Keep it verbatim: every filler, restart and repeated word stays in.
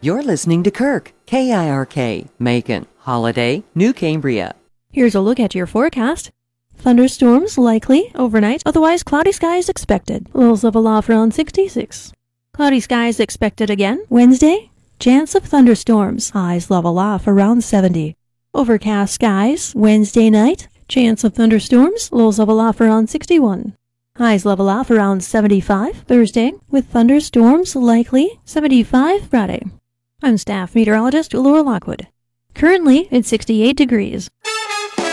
You're listening to Kirk, K I R K, Macon, Holiday, New Cambria. Here's a look at your forecast. Thunderstorms likely overnight, otherwise cloudy skies expected. Lows level off around sixty-six. Cloudy skies expected again. Wednesday, chance of thunderstorms. Highs level off around seventy. Overcast skies. Wednesday night, chance of thunderstorms. Lows level off around sixty-one. Highs level off around seventy-five. Thursday, with thunderstorms likely. seventy-five Friday. I'm staff meteorologist Laura Lockwood. Currently, it's sixty-eight degrees.